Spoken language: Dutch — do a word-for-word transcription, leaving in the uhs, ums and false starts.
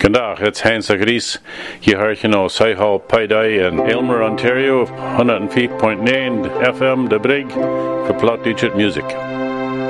Vandaag, het Hans Agries. Je hoort je nou Saihal Paidai in Aylmer, Ontario, honderdvier komma negen F M, de Brig, voor Plattdeutsche Music.